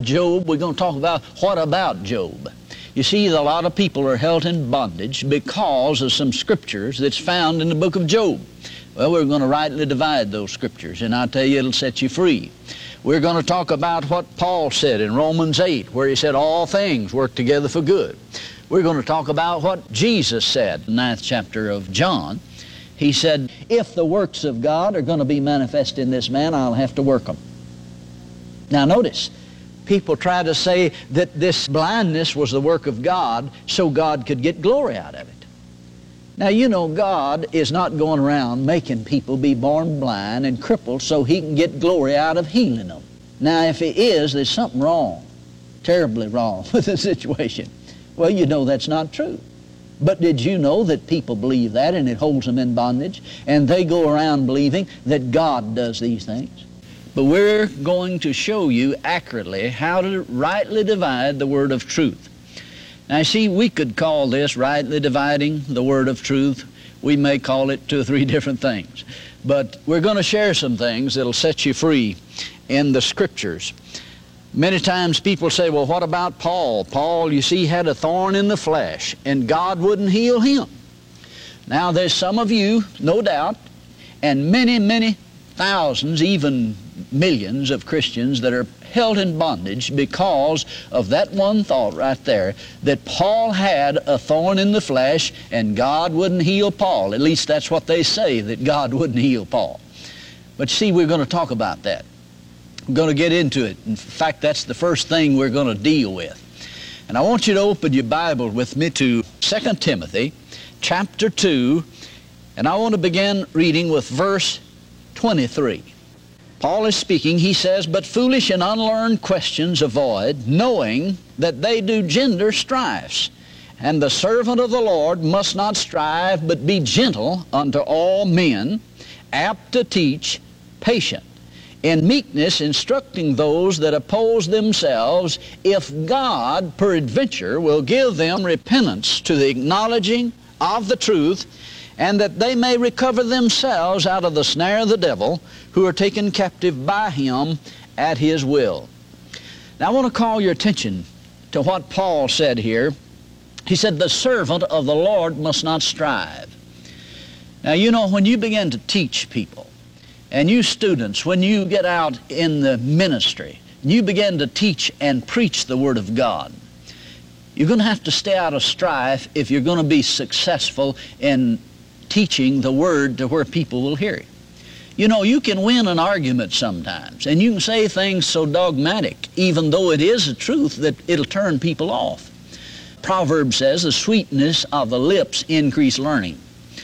Job, we're going to talk about what about Job. You see, a lot of people are held in bondage because of some scriptures that's found in the book of Job. Well, we're going to rightly divide those scriptures, and I tell you, it'll set you free. We're going to talk about what Paul said in Romans 8, where he said all things work together for good. We're going to talk about what Jesus said in the 9th chapter of John. He said, if the works of God are going to be manifest in this man, I'll have to work them. Now notice, people try to say that this blindness was the work of God so God could get glory out of it. Now, you know, God is not going around making people be born blind and crippled so He can get glory out of healing them. Now, if He is, there's something wrong, terribly wrong with the situation. Well, you know that's not true. But did you know that people believe that and it holds them in bondage? And they go around believing that God does these things. But we're going to show you accurately how to rightly divide the word of truth. Now, see, we could call this rightly dividing the word of truth. We may call it 2 or 3 different things. But we're going to share some things that'll set you free in the Scriptures. Many times people say, well, what about Paul? Paul, you see, had a thorn in the flesh, and God wouldn't heal him. Now, there's some of you, no doubt, and many, many thousands, even millions of Christians that are held in bondage because of that one thought right there, that Paul had a thorn in the flesh and God wouldn't heal Paul. At least that's what they say, that God wouldn't heal Paul. But see, we're going to talk about that. We're going to get into it. In fact, that's the first thing we're going to deal with. And I want you to open your Bible with me to 2 Timothy chapter 2, and I want to begin reading with verse 23. Paul is speaking. He says, but foolish and unlearned questions avoid, knowing that they do gender strifes. And the servant of the Lord must not strive, but be gentle unto all men, apt to teach, patient, in meekness instructing those that oppose themselves, if God peradventure will give them repentance to the acknowledging of the truth, and that they may recover themselves out of the snare of the devil, who are taken captive by him at his will. Now I want to call your attention to what Paul said here. He said, the servant of the Lord must not strive. Now, you know, when you begin to teach people, and you students, when you get out in the ministry, you begin to teach and preach the Word of God, you're going to have to stay out of strife if you're going to be successful in teaching the Word to where people will hear it. You know, you can win an argument sometimes, and you can say things so dogmatic, even though it is a truth, that it'll turn people off. Proverbs says, the sweetness of the lips increase learning.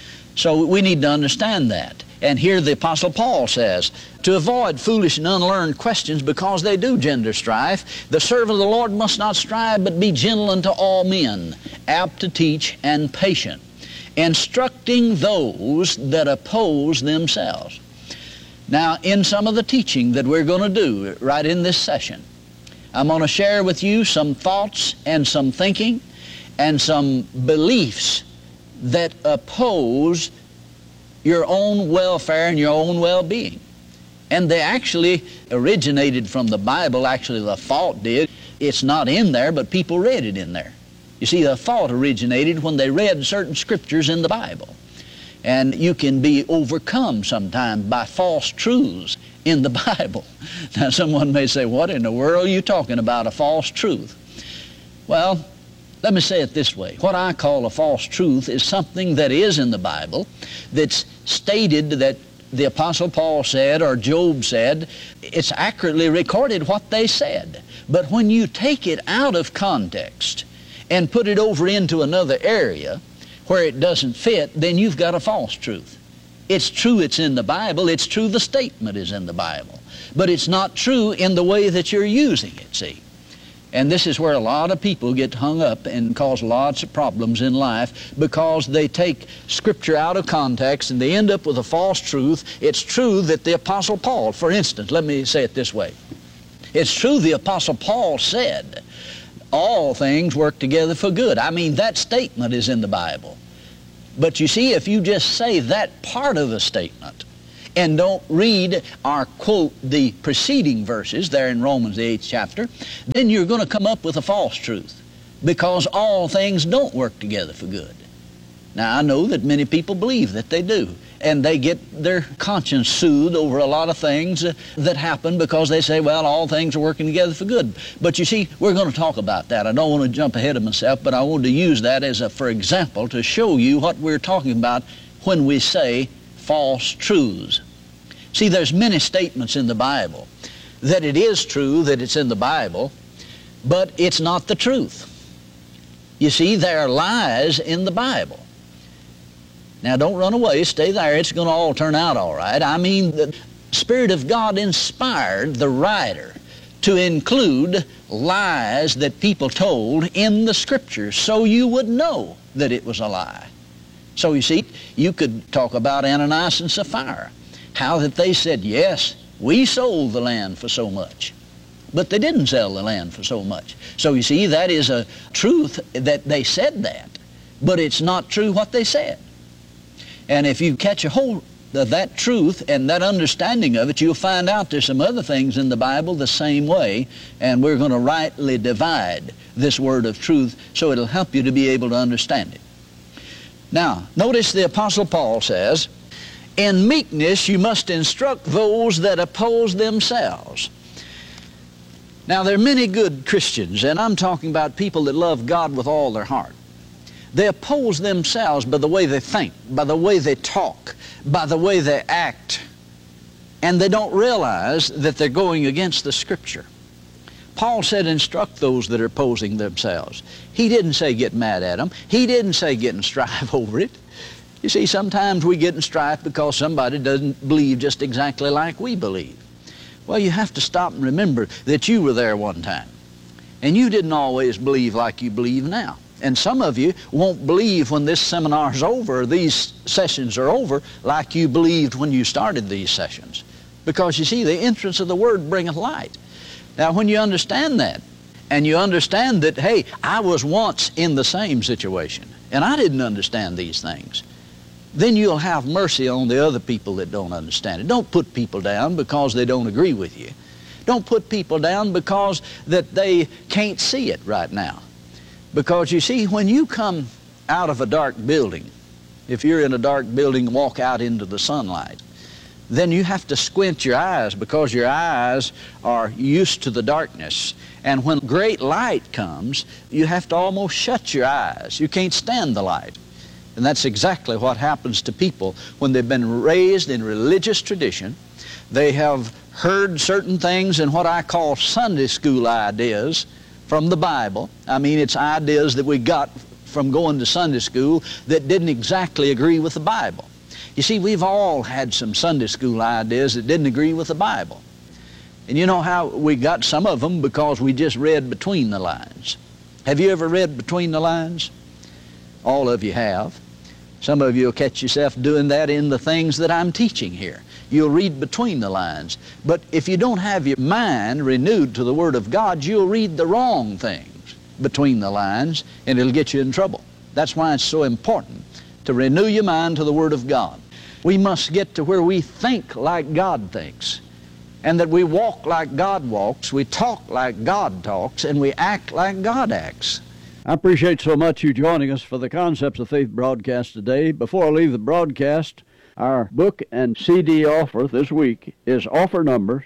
So we need to understand that. And here the Apostle Paul says, to avoid foolish and unlearned questions, because they do gender strife, the servant of the Lord must not strive, but be gentle unto all men, apt to teach and patient, instructing those that oppose themselves. Now, in some of the teaching that we're going to do right in this session, I'm going to share with you some thoughts and some thinking and some beliefs that oppose your own welfare and your own well-being. And they actually originated from the Bible. Actually, the thought did. It's not in there, but people read it in there. You see, the thought originated when they read certain scriptures in the Bible. And you can be overcome sometimes by false truths in the Bible. Now, someone may say, what in the world are you talking about, a false truth? Well, let me say it this way. What I call a false truth is something that is in the Bible that's stated that the Apostle Paul said or Job said. It's accurately recorded what they said. But when you take it out of context and put it over into another area where it doesn't fit, then you've got a false truth. It's true it's in the Bible. It's true the statement is in the Bible. But it's not true in the way that you're using it, see. And this is where a lot of people get hung up and cause lots of problems in life, because they take Scripture out of context and they end up with a false truth. It's true that the Apostle Paul, for instance, let me say it this way. It's true the Apostle Paul said, all things work together for good. I mean, that statement is in the Bible. But you see, if you just say that part of the statement, and don't read or quote the preceding verses there in Romans the 8th chapter, then you're going to come up with a false truth, because all things don't work together for good. Now, I know that many people believe that they do, and they get their conscience soothed over a lot of things that happen because they say, well, all things are working together for good. But you see, we're going to talk about that. I don't want to jump ahead of myself, but I wanted to use that as for example to show you what we're talking about when we say false truths. See, there's many statements in the Bible that it is true that it's in the Bible, but it's not the truth. You see, there are lies in the Bible. Now, don't run away. Stay there. It's going to all turn out all right. I mean, the Spirit of God inspired the writer to include lies that people told in the Scriptures so you would know that it was a lie. So, you see, you could talk about Ananias and Sapphira, how that they said, yes, we sold the land for so much, but they didn't sell the land for so much. So, you see, that is a truth that they said that, but it's not true what they said. And if you catch a hold of that truth and that understanding of it, you'll find out there's some other things in the Bible the same way, and we're going to rightly divide this word of truth so it'll help you to be able to understand it. Now, notice the Apostle Paul says, in meekness you must instruct those that oppose themselves. Now, there are many good Christians, and I'm talking about people that love God with all their heart. They oppose themselves by the way they think, by the way they talk, by the way they act, and they don't realize that they're going against the Scripture. Paul said, instruct those that are opposing themselves. He didn't say get mad at them. He didn't say get in strife over it. You see, sometimes we get in strife because somebody doesn't believe just exactly like we believe. Well, you have to stop and remember that you were there one time, and you didn't always believe like you believe now. And some of you won't believe when this seminar's over, these sessions are over, like you believed when you started these sessions. Because you see, the entrance of the Word bringeth light. Now, when you understand that, and you understand that, hey, I was once in the same situation, and I didn't understand these things, then you'll have mercy on the other people that don't understand it. Don't put people down because they don't agree with you. Don't put people down because that they can't see it right now. Because you see, when you come out of a dark building, if you're in a dark building and walk out into the sunlight, then you have to squint your eyes because your eyes are used to the darkness. And when great light comes, you have to almost shut your eyes. You can't stand the light. And that's exactly what happens to people when they've been raised in religious tradition. They have heard certain things in what I call Sunday school ideas from the Bible. I mean, it's ideas that we got from going to Sunday school that didn't exactly agree with the Bible. You see, we've all had some Sunday school ideas that didn't agree with the Bible. And you know how we got some of them? Because we just read between the lines. Have you ever read between the lines? All of you have. Some of you will catch yourself doing that in the things that I'm teaching here. You'll read between the lines. But if you don't have your mind renewed to the Word of God, you'll read the wrong things between the lines, and it'll get you in trouble. That's why it's so important to renew your mind to the Word of God. We must get to where we think like God thinks, and that we walk like God walks, we talk like God talks, and we act like God acts. I appreciate so much you joining us for the Concepts of Faith broadcast today. Before I leave the broadcast, our book and CD offer this week is offer number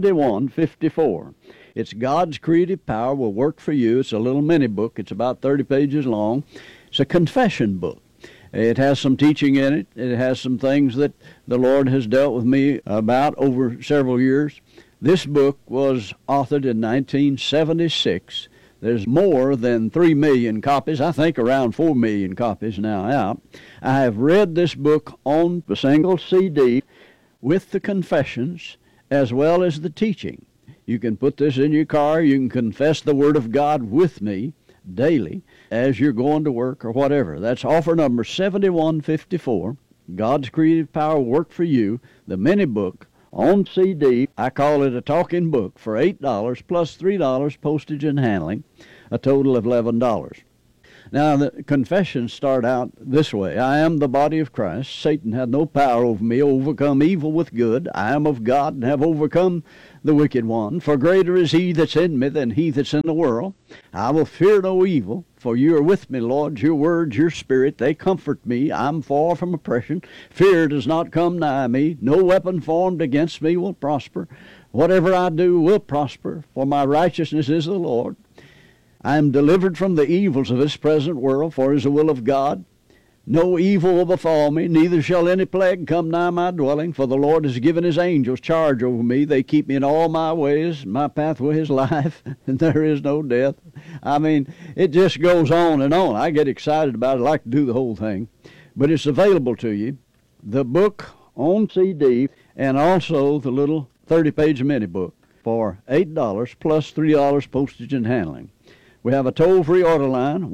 7154. It's God's Creative Power Will Work for You. It's a little mini book. It's about 30 pages long. It's a confession book. It has some teaching in it. It has some things that the Lord has dealt with me about over several years. This book was authored in 1976. There's more than 3 million copies, I think around 4 million copies now out. I have read this book on a single CD with the confessions as well as the teaching. You can put this in your car. You can confess the Word of God with me daily as you're going to work or whatever. That's offer number 7154, God's Creative Power Work for You, the mini book on CD. I call it a talking book for $8 plus $3 postage and handling, a total of $11. Now, the confessions start out this way. I am the body of Christ. Satan had no power over me. Overcome evil with good. I am of God and have overcome the wicked one. For greater is he that's in me than he that's in the world. I will fear no evil, for you are with me, Lord. Your words, your spirit, they comfort me. I'm far from oppression. Fear does not come nigh me. No weapon formed against me will prosper. Whatever I do will prosper, for my righteousness is the Lord. I am delivered from the evils of this present world, for it is the will of God. No evil will befall me, neither shall any plague come nigh my dwelling, for the Lord has given his angels charge over me. They keep me in all my ways. My pathway is life, and there is no death. I mean, it just goes on and on. I get excited about it. I like to do the whole thing. But it's available to you, the book on CD, and also the little 30-page mini book for $8 plus $3 postage and handling. We have a toll-free order line,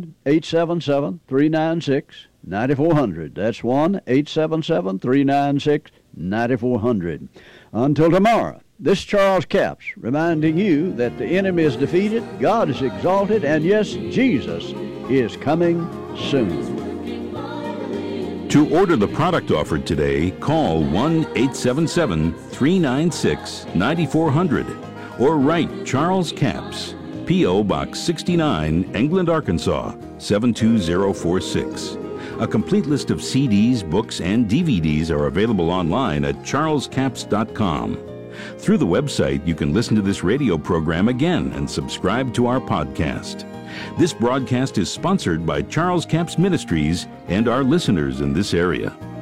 1-877-396-9400. That's 1-877-396-9400. Until tomorrow, this Charles Capps reminding you that the enemy is defeated, God is exalted, and yes, Jesus is coming soon. To order the product offered today, call 1-877-396-9400 or write Charles Capps, P.O. Box 69, England, Arkansas, 72046. A complete list of CDs, books, and DVDs are available online at charlescapps.com. Through the website, you can listen to this radio program again and subscribe to our podcast. This broadcast is sponsored by Charles Capps Ministries and our listeners in this area.